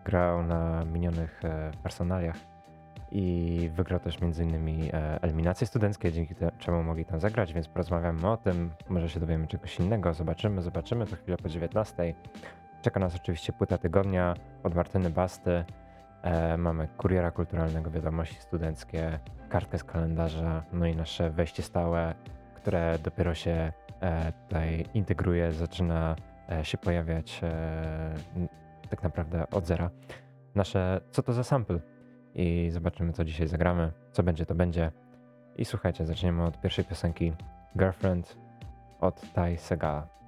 grał na minionych personaliach i wygrał też m.in. Eliminacje studenckie, dzięki czemu mogli tam zagrać, więc porozmawiamy o tym, może się dowiemy czegoś innego, zobaczymy, to chwilę po 19. Czeka nas oczywiście płyta tygodnia od Martyny Basty. Mamy kuriera kulturalnego, wiadomości studenckie, kartkę z kalendarza, no i nasze wejście stałe, które dopiero się tutaj integruje, zaczyna się pojawiać tak naprawdę od zera. Nasze co to za sample i zobaczymy, co dzisiaj zagramy, co będzie, to będzie. I słuchajcie, zaczniemy od pierwszej piosenki Girlfriend od Ty Segala.